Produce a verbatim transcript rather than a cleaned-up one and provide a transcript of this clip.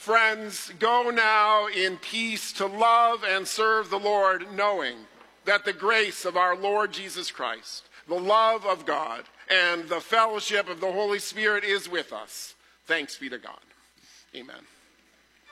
Friends, go now in peace to love and serve the Lord, knowing that the grace of our Lord Jesus Christ, the love of God, and the fellowship of the Holy Spirit is with us. Thanks be to God. Amen.